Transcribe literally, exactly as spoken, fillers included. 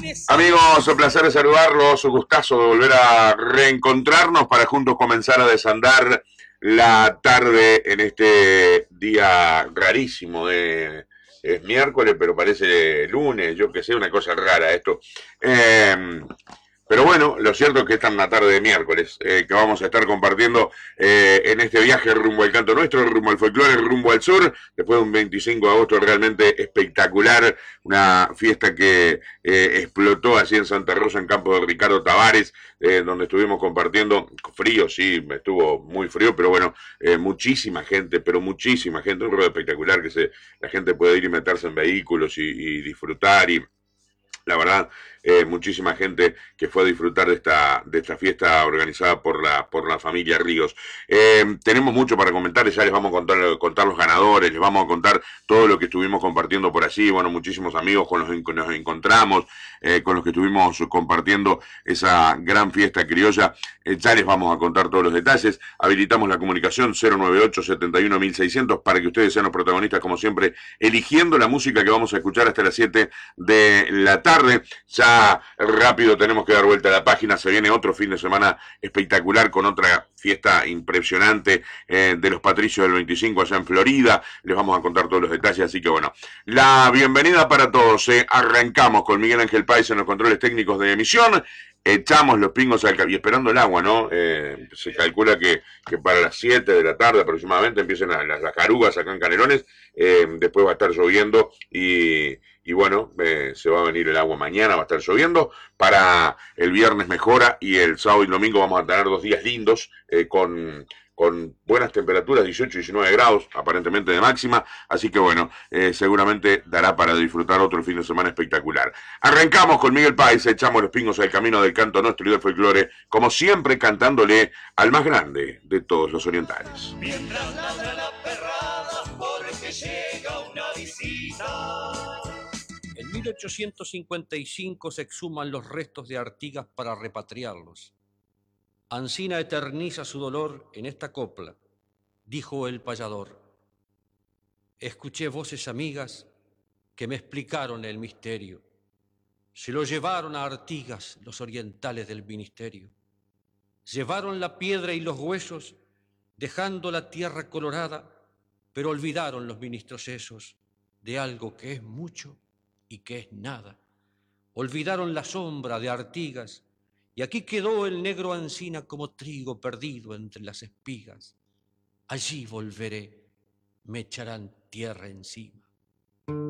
Amigos, un placer de saludarlos, un gustazo de volver a reencontrarnos para juntos comenzar a desandar la tarde en este día rarísimo de... Es miércoles, pero parece lunes, yo que sé, una cosa rara esto. Eh, Pero bueno, lo cierto es que esta es una tarde de miércoles, eh, que vamos a estar compartiendo eh, en este viaje rumbo al canto nuestro, rumbo al folclore, rumbo al sur, después de un veinticinco de agosto realmente espectacular, una fiesta que eh, explotó así en Santa Rosa, en campo de Ricardo Tavares, eh, donde estuvimos compartiendo, frío, sí, estuvo muy frío, pero bueno, eh, muchísima gente, pero muchísima gente, un ruedo espectacular que se, la gente puede ir y meterse en vehículos y, y disfrutar y... La verdad, eh, muchísima gente que fue a disfrutar de esta, de esta fiesta organizada por la, por la familia Ríos. Eh, tenemos mucho para comentar, ya les vamos a contar, contar los ganadores, les vamos a contar todo lo que estuvimos compartiendo por allí, bueno, muchísimos amigos con los que nos encontramos, eh, con los que estuvimos compartiendo esa gran fiesta criolla, eh, ya les vamos a contar todos los detalles. Habilitamos la comunicación cero nueve ocho, setenta y uno, mil seiscientos para que ustedes sean los protagonistas, como siempre, eligiendo la música que vamos a escuchar hasta las siete de la tarde. Ya rápido tenemos que dar vuelta a la página, se viene otro fin de semana espectacular con otra fiesta impresionante eh, de los Patricios del veinticinco allá en Florida, les vamos a contar todos los detalles, así que bueno, la bienvenida para todos, eh. Arrancamos con Miguel Ángel Páez en los controles técnicos de emisión, echamos los pingos al y esperando el agua, ¿no? Eh, se calcula que, que para las siete de la tarde aproximadamente empiecen las, las jarugas acá en Canelones, eh, después va a estar lloviendo y... Y bueno, eh, se va a venir el agua mañana, va a estar lloviendo. Para el viernes mejora y el sábado y el domingo vamos a tener dos días lindos eh, con, con buenas temperaturas, dieciocho, diecinueve grados aparentemente de máxima. Así que bueno, eh, seguramente dará para disfrutar otro fin de semana espectacular. Arrancamos con Miguel Páez, echamos los pingos al camino del canto nuestro y del folclore, como siempre cantándole al más grande de todos los orientales. Mientras ladra la perrada, porque llega una visita. En mil ochocientos cincuenta y cinco se exhuman los restos de Artigas para repatriarlos. Ancina eterniza su dolor en esta copla, dijo el payador. Escuché voces amigas que me explicaron el misterio. Se lo llevaron a Artigas los orientales del ministerio. Llevaron la piedra y los huesos, dejando la tierra colorada, pero olvidaron los ministros esos de algo que es mucho y que es nada. Olvidaron la sombra de Artigas, y aquí quedó el negro Ancina como trigo perdido entre las espigas. Allí volveré, me echarán tierra encima.